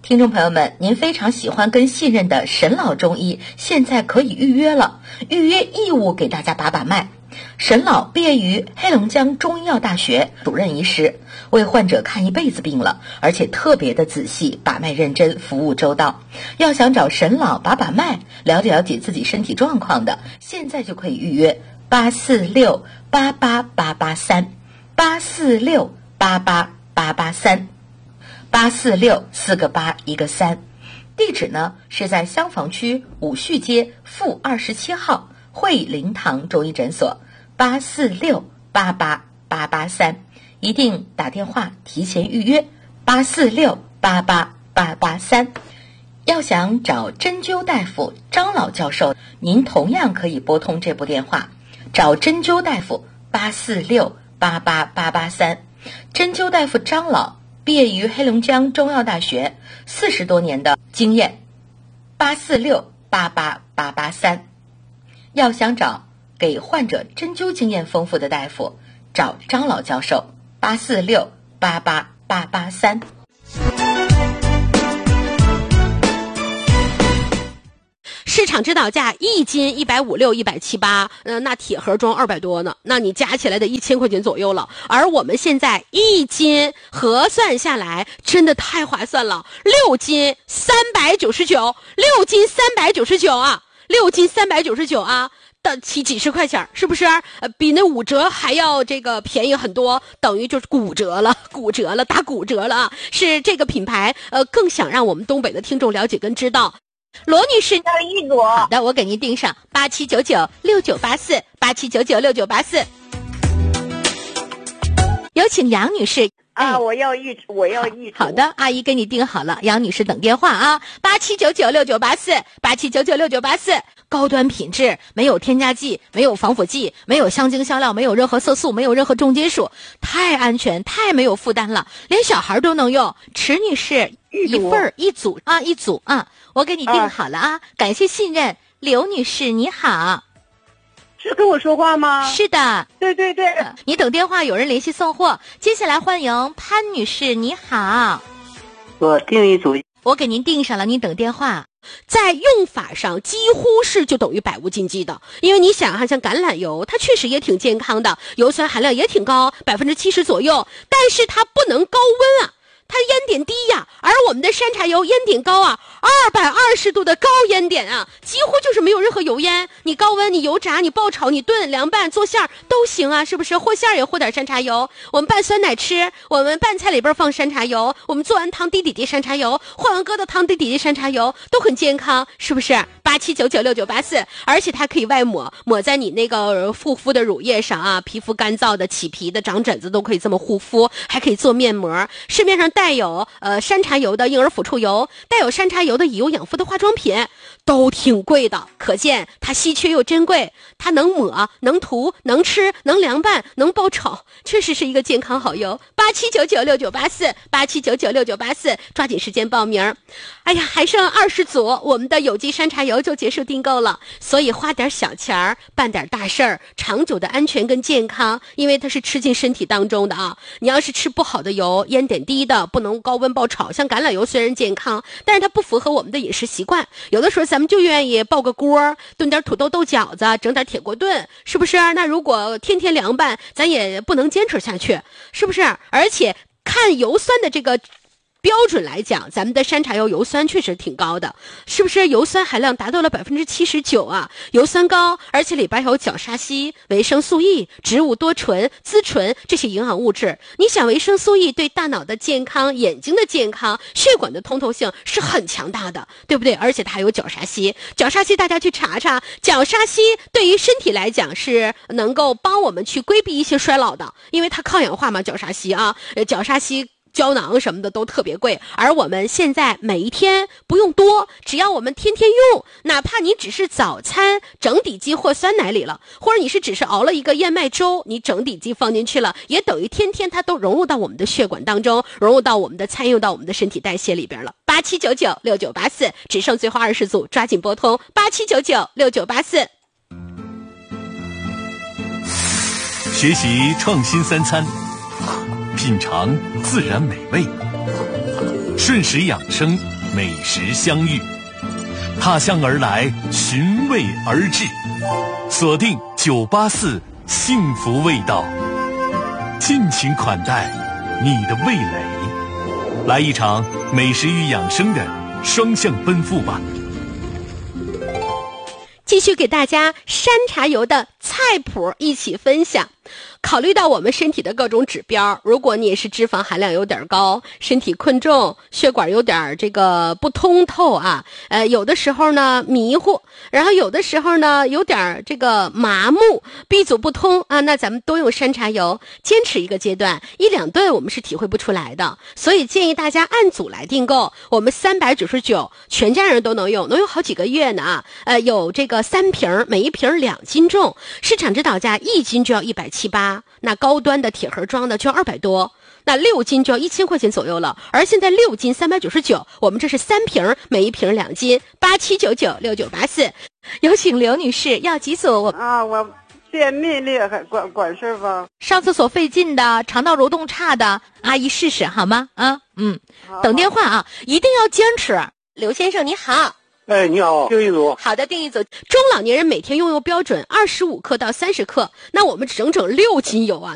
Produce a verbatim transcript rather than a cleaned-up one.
听众朋友们，您非常喜欢跟信任的沈老中医现在可以预约了，预约义务给大家把把脉。沈老毕业于黑龙江中医药大学，主任医师，为患者看一辈子病了，而且特别的仔细，把脉认真，服务周到。要想找沈老把把脉，了解了解自己身体状况的，现在就可以预约八四六八八八八三八四六八八八八三。八四六四个八一个三，地址呢是在襄房区武序街负二十七号惠灵堂中医诊所，八四六八八八八三，一定打电话提前预约八四六八八八八三。要想找针灸大夫张老教授，您同样可以拨通这部电话，找针灸大夫八四六八八八八三。针灸大夫张老毕业于黑龙江中药大学，四十多年的经验，八四六八八八八三。要想找给患者针灸经验丰富的大夫，找张老教授，八四六八八八八三。 市场指导价一斤一百五六一百七八，呃，那铁盒装二百多呢，那你加起来得一千块钱左右了。而我们现在一斤核算下来，真的太划算了，六斤三百九十九，六斤三百九十九啊，六斤三百九十九啊。的起几十块钱，是不是？呃，比那五折还要这个便宜很多，等于就是骨折了，骨折了，打骨折了啊！是这个品牌，呃，更想让我们东北的听众了解跟知道。罗女士， 要一组。 好的，我给您订上八七九九六九八四，八七九九六九八四。有请杨女士。 啊，我要一组，我要一组。 好的，阿姨给你订好了，杨女士等电话啊，八七九九六九八四，八七九九六九八四。高端品质，没有添加剂，没有防腐剂，没有香精香料，没有任何色素，没有任何重金属，太安全，太没有负担了，连小孩都能用。池女士，一份儿一组啊，一组啊，我给你订好了啊，感谢信任。刘女士，你好。 是跟我说话吗？ 是的。 对对对、 呃、你等电话，有人联系送货。接下来欢迎潘女士，你好。 我订一组， 我给您订上了，您等电话。在用法上几乎是就等于百无禁忌的，因为你想哈，像橄榄油它确实也挺健康的，油酸含量也挺高，百分之七十左右，但是它不能高温啊，它烟点低呀，而我们的山茶油烟点高啊，二百二十度的高烟点啊，几乎就是没有任何油烟。你高温，你油炸，你爆炒，你炖凉拌做馅儿都行啊，是不是？和馅儿也和点山茶油，我们拌酸奶吃，我们拌菜里边放山茶油，我们做完汤滴滴滴山茶油，换完疙瘩汤滴滴滴山茶油，都很健康，是不是？八七九九六九八四，而且它可以外抹，抹在你那个护肤的乳液上啊，皮肤干燥的、起皮的、长疹子都可以这么护肤，还可以做面膜。市面上带有呃山茶油的婴儿抚触油，带有山茶油的以油养肤的化妆品，都挺贵的，可见它稀缺又珍贵。它能抹，能涂，能吃，能凉拌，能爆炒，确实是一个健康好油。八七九九六九八四，八七九九六九八四，抓紧时间报名。哎呀，还剩二十组，我们的有机山茶油就结束订购了。所以花点小钱儿，办点大事儿，长久的安全跟健康，因为它是吃进身体当中的啊。你要是吃不好的油，烟点低的，不能高温爆炒，像橄榄油虽然健康，但是它不符合我们的饮食习惯。有的时候咱们就愿意爆个锅，炖点土豆豆饺子，整点铁锅炖，是不是？那如果天天凉拌，咱也不能坚持下去，是不是？而且看油酸的这个标准来讲，咱们的山茶油油酸确实挺高的，是不是？油酸含量达到了百分之七十九啊，油酸高，而且里边有角鲨烯、维生素 E、植物多醇、滋醇这些营养物质。你想，维生素 E 对大脑的健康、眼睛的健康、血管的通透性是很强大的，对不对？而且它还有角鲨烯，角鲨烯大家去查查，角鲨烯对于身体来讲是能够帮我们去规避一些衰老的，因为它抗氧化嘛，角鲨烯啊，呃，角鲨烯胶囊什么的都特别贵，而我们现在每一天不用多，只要我们天天用，哪怕你只是早餐整底鸡或酸奶里了，或者你是只是熬了一个燕麦粥，你整底鸡放进去了，也等于天天它都融入到我们的血管当中，融入到我们的参与到我们的身体代谢里边了。八七九九六九八四，只剩最后二十组，抓紧拨通八七九九六九八四。 学习创新三餐，品尝自然美味， 顺时养生，美食相遇，他乡而来，寻味而至，锁定九八四幸福味道，尽情款待你的味蕾，来一场美食与养生的双向奔赴吧。 继续给大家山茶油的菜谱一起分享。考虑到我们身体的各种指标，如果你也是脂肪含量有点高，身体困重，血管有点这个不通透啊，呃，有的时候呢迷糊，然后有的时候呢有点这个麻木，闭阻不通啊，那咱们多用山茶油，坚持一个阶段，一两顿我们是体会不出来的，所以建议大家按组来订购，我们三百九十九，全家人都能用，能用好几个月呢啊，呃，有这个三瓶，每一瓶两斤重，市场指导价一斤就要一百七十八。那高端的铁盒装的就要二百多，那六斤就要一千块钱左右了。而现在六斤三百九十九，我们这是三瓶，每一瓶两斤，八七九九六九八四。有请刘女士，要几组？ 啊，我便秘厉害，管管事吧。 上厕所费劲的，肠道蠕动差的，阿姨试试好吗？啊，嗯，等电话啊，一定要坚持。刘先生你好。 哎，你好，订一组。 好的，订一组。中老年人每天用油标准二十五克到三十克，那我们整整六斤油啊，